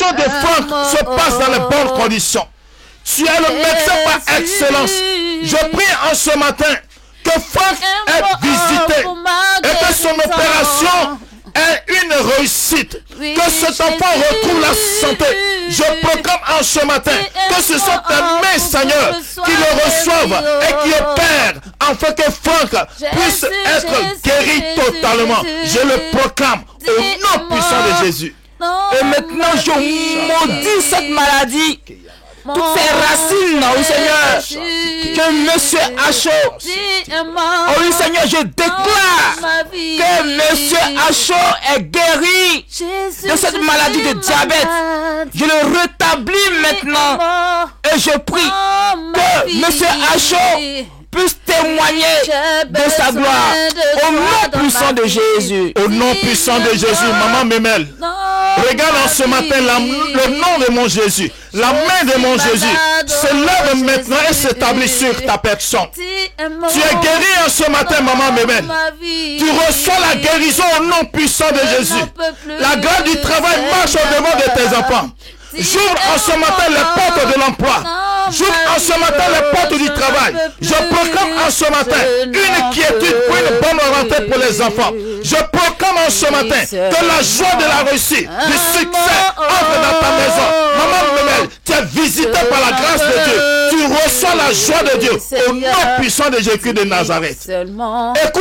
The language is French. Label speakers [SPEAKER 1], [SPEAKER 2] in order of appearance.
[SPEAKER 1] l'opération de Franck se passe dans les bonnes conditions. Tu es le médecin par excellence. Je prie en ce matin que Franck est visité et que son opération est une réussite. Que cet enfant retrouve la santé. Je proclame en ce matin que ce sont tes mains, Seigneur, qui le reçoivent et qui opèrent afin que Franck puisse être guéri totalement. Je le proclame au nom puissant de Jésus.
[SPEAKER 2] Et maintenant, je maudis cette maladie. Toutes ces racines, oui Seigneur, que Monsieur Acho, oh oui Seigneur, je déclare que Monsieur Acho est guéri de cette maladie de diabète. Je le rétablis maintenant et je prie que Monsieur Acho puisse témoigner de sa gloire au nom puissant de Jésus.
[SPEAKER 1] Au nom puissant de Jésus, Maman Memel, regarde en ce matin le nom de mon Jésus. La main de mon Jésus se lève maintenant et s'établit sur ta personne. Tu es guéri en ce matin, Maman Memel. Tu reçois la guérison au nom puissant de Jésus. La grâce du travail marche au-devant de tes enfants. J'ouvre en ce matin les portes de l'emploi. J'ouvre en ce matin les portes du travail. Je proclame en ce matin une quiétude pour une bonne rentrée pour les enfants. Je proclame en ce matin que la joie de la réussite, du succès entre dans ta maison. Maman Memel, tu es visité par la grâce de Dieu. Tu reçois la joie de Dieu au nom puissant de Jésus de Nazareth. Écoute